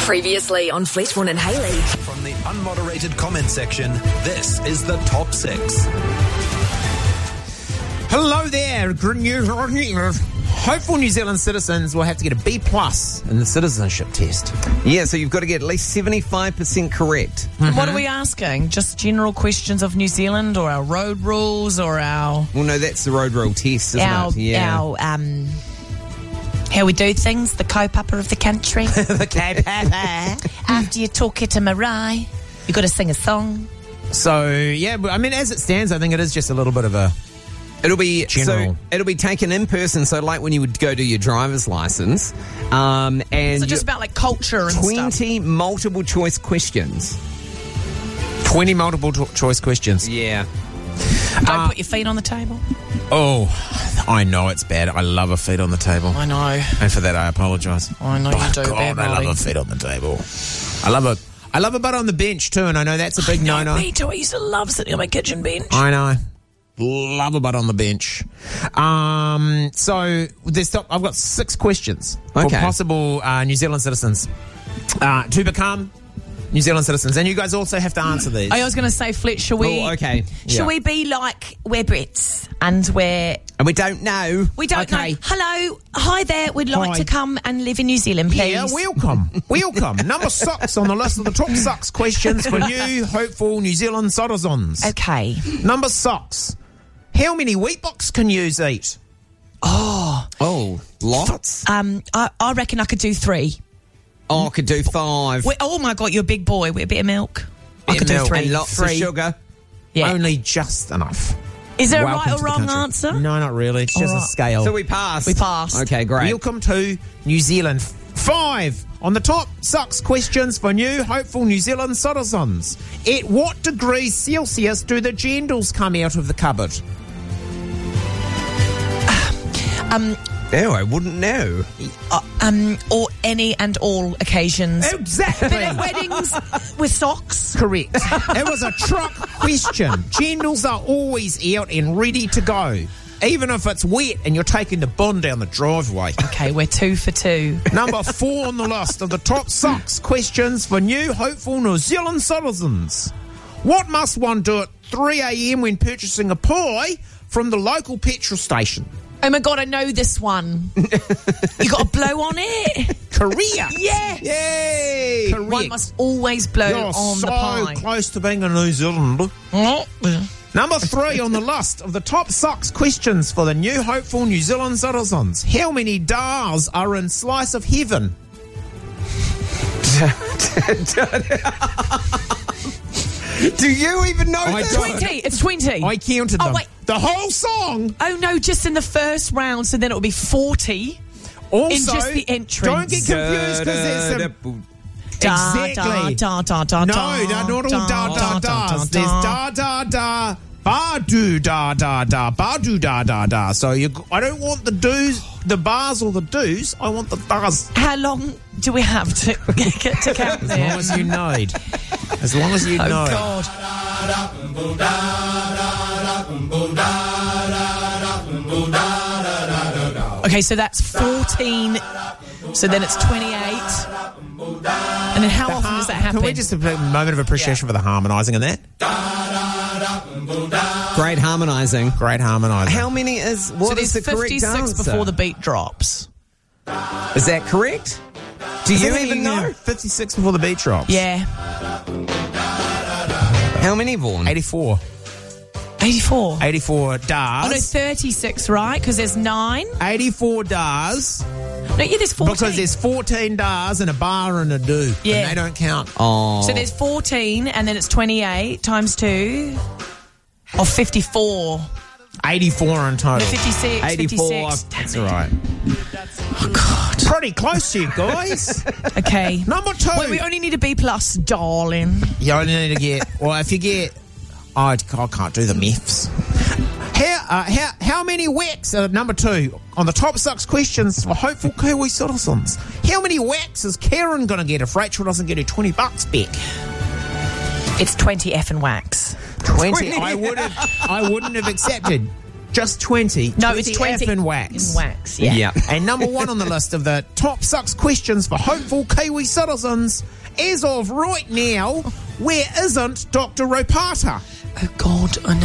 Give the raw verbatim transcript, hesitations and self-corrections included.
Previously on Fletchborn and Haley. From the unmoderated comment section, this is the Top six. Hello there. Hopeful New Zealand citizens will have to get a B plus in the citizenship test. Yeah, so you've got to get at least seventy-five percent correct. Mm-hmm. What are we asking? Just general questions of New Zealand or our road rules or our... Well, no, that's the road rule test, isn't our, it? Yeah. Our, um... how we do things, the kaupapa of the country. The kaupapa. After you talk it to Marae, you've got to sing a song. So, yeah, but I mean, as it stands, I think it is just a little bit of a... It'll be General. so. It'll be taken in person. So, like when you would go do your driver's license, um, and So just about like culture and stuff. twenty multiple choice questions. twenty multiple to- choice questions. Yeah. Don't Uh, put your feet on the table. Oh, I know it's bad. I love a feet on the table. I know. And for that, I apologise. I know By you do, God, bear I love belly. a feet on the table. I love a, I love a butt on the bench too, and I know that's a big No, no-no. me too. I used to love sitting on my kitchen bench. I know. Love a butt on the bench. Um, so there's top, I've got six questions for Okay. possible uh, New Zealand citizens uh, to become New Zealand citizens, and you guys also have to answer these. I was going to say, Fletch, shall we... Oh, okay. Shall Yeah. we be like, we're Brits and we're... And we don't know. We don't Okay. know. Hello, hi there. We'd like Hi. to come and live in New Zealand, please. Yeah, welcome. Welcome. Number six on the list of the top six questions for new, hopeful New Zealand citizens. Okay. Number six. How many wheat bucks can you eat? Oh, Oh, lots. um, I, I reckon I could do three. Oh, I could do five. We, oh my God, you're a big boy. With a bit of milk. I Bit could of do milk three. and lots three. of sugar. Yeah. Only just enough. Is there Welcome a right to or the wrong country. answer? No, not really. It's just All a right. scale. So we passed. We passed. Okay, great. Welcome to New Zealand. Five on the top six questions for new, hopeful New Zealand citizens. At what degrees Celsius do the genders come out of the cupboard? Um, Oh, I wouldn't know. uh, um, or any and all occasions. Exactly. But at weddings with socks. Correct. It was a truck question. Genders are always out and ready to go, even if it's wet and you're taking the bond down the driveway. Okay, we're two for two. Number four on the list of the top six questions for new, hopeful New Zealand citizens. What must one do at three a.m. when purchasing a pie from the local petrol station? Oh my God, I know this one. You got to blow on it. Korea. Yes. Yay. Correct. One must always blow You're on so the pie. close to being a New Zealander. Oh. Number three on the list of the top six questions for the new, hopeful New Zealand citizens. How many dars are in Slice of Heaven? Do you even know I this? don't. twenty. It's twenty. I counted Oh, them. wait. The whole song. Oh no, just in the first round, so then it'll be forty. Also, In just the entrance. Don't get confused because there's some... Da, Exactly. Da, da, da, da, No, da, they're not all da da da's. There's da da da, ba do da da da, ba do da da da. So you, I don't want the do's, the bars or the do's. I want the does. How long do we have to get to count As there? long as you need. As long as you Oh know. God. Okay, so that's fourteen. So then it's twenty-eight. And then how often does that happen? Can we just have a moment of appreciation for the harmonising in that? Great harmonising. Great harmonising. How many is... so What there's is the correct fifty-six answer? before the beat drops. Is that correct? Do Is you that even how know? fifty-six before the beat drops. Yeah. How many, Vaughan? eighty-four. eighty-four. eighty-four Oh no, dars. thirty-six, right? Because there's nine. eighty-four dars. No, yeah, there's fourteen. Because there's fourteen dars and a bar and a do. Yeah. And they don't count. Oh. So there's fourteen, and then it's twenty-eight times two. Or fifty-four. eighty-four in total. No, fifty-six. eighty-four. fifty-six. That's all right. Oh, God. Pretty close to you guys. Okay. Number two. Wait, we only need a B plus, darling. You only need to get... Well, if you get... Oh, I can't do the maths. How, uh, how, how many whacks, uh, number two, on the top six questions for hopeful Kiwi citizens. How many whacks is Karen going to get if Rachel doesn't get her twenty bucks back? It's twenty effing wax. twenty. I would have. I wouldn't have accepted Just twenty. No, it's twenty F in wax. In wax, yeah. Yeah. And number one on the list of the top six questions for hopeful Kiwi citizens, as of right now, where isn't Doctor Ropata? Oh, God, I